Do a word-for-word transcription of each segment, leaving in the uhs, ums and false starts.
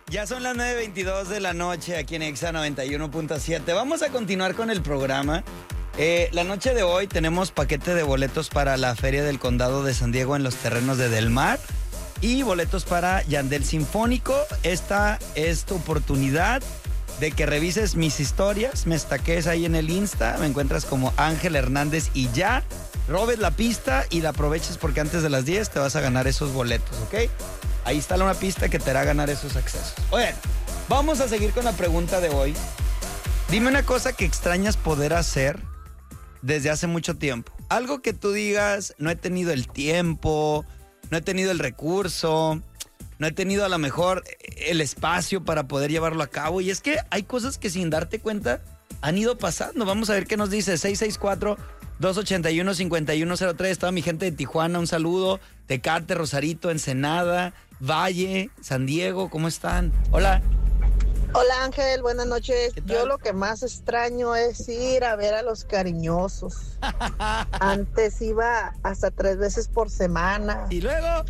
Ya son las nueve veintidós de la noche aquí en Exa noventa y uno punto siete. Vamos a continuar con el programa. Eh, la noche de hoy tenemos paquete de boletos para la Feria del Condado de San Diego en los terrenos de Del Mar y boletos para Yandel Sinfónico. Esta es tu oportunidad de que revises mis historias, me estaques ahí en el Insta, me encuentras como Ángel Hernández y ya, robes la pista y la aproveches porque antes de las diez te vas a ganar esos boletos, ¿ok? Ahí está una pista que te hará ganar esos accesos. Oye, vamos a seguir con la pregunta de hoy. Dime una cosa que extrañas poder hacer desde hace mucho tiempo. Algo que tú digas, no he tenido el tiempo, no he tenido el recurso, no he tenido a lo mejor el espacio para poder llevarlo a cabo. Y es que hay cosas que sin darte cuenta han ido pasando. Vamos a ver qué nos dice. seis seis cuatro, dos ocho uno, cinco uno cero tres. Toda mi gente de Tijuana, un saludo. Tecate, Rosarito, Ensenada, Valle, San Diego, ¿cómo están? Hola. Hola Ángel, buenas noches. Yo lo que más extraño es ir a ver a los cariñosos. Antes iba hasta tres veces por semana. ¿Y luego?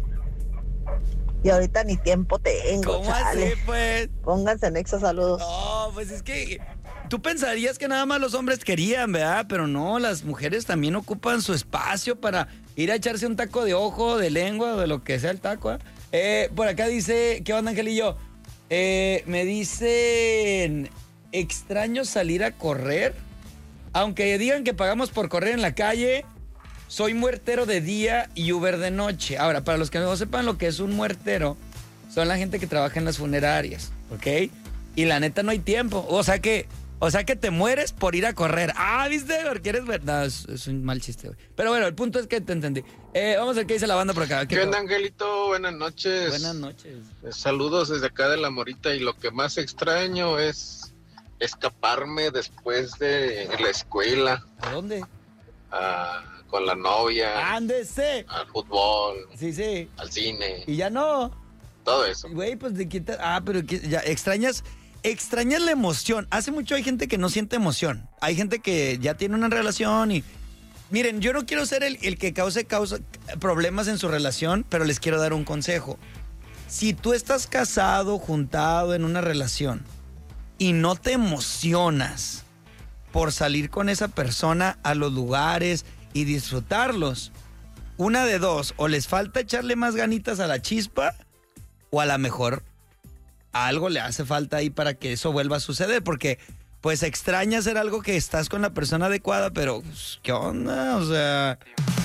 Y ahorita ni tiempo tengo. ¿Cómo chale. así, pues? Pónganse en Exa, saludos. No, pues es que tú pensarías que nada más los hombres querían, ¿verdad? Pero no, las mujeres también ocupan su espacio para ir a echarse un taco de ojo, de lengua, o de lo que sea el taco, ¿eh? Eh, por acá dice, ¿qué onda, Angelillo? Eh, me dicen, extraño salir a correr. Aunque digan que pagamos por correr en la calle, soy muertero de día y Uber de noche. Ahora, para los que no sepan lo que es un muertero, son la gente que trabaja en las funerarias, ¿ok? Y la neta no hay tiempo. O sea que, o sea que te mueres por ir a correr. Ah, ¿viste? Porque eres verdad. No, es, es un mal chiste, güey. Pero bueno, el punto es que te entendí. Eh, vamos a ver qué dice la banda por acá. ¿Qué, ¿Qué onda, Angelito? Buenas noches. Buenas noches. Saludos desde acá de La Morita. Y lo que más extraño es escaparme después de la escuela. ¿A dónde? A, con la novia. ¡Ándese! Al fútbol. Sí, sí. Al cine. Y ya no. Todo eso. Güey, pues de quita. Ah, pero que, ya extrañas. Extrañas la emoción. Hace mucho hay gente que no siente emoción. Hay gente que ya tiene una relación y... Miren, yo no quiero ser el, el que cause, causa problemas en su relación, pero les quiero dar un consejo. Si tú estás casado, juntado en una relación y no te emocionas por salir con esa persona a los lugares y disfrutarlos, una de dos, o les falta echarle más ganitas a la chispa o a lo mejor algo le hace falta ahí para que eso vuelva a suceder, porque pues extraña hacer algo que estás con la persona adecuada, pero pues, ¿qué onda? O sea...